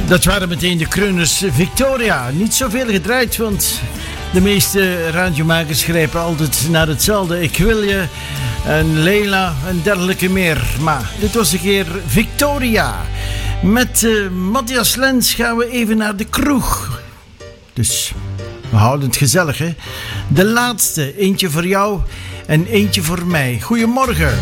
Dat waren meteen de kreuners Victoria. Niet zoveel gedraaid, want de meeste radiomakers grijpen altijd naar hetzelfde. Ik wil je en Leila en dergelijke meer. Maar dit was een keer Victoria. Met Matthias Lens gaan we even naar de kroeg. Dus we houden het gezellig, hè. De laatste, eentje voor jou en eentje voor mij. Goedemorgen.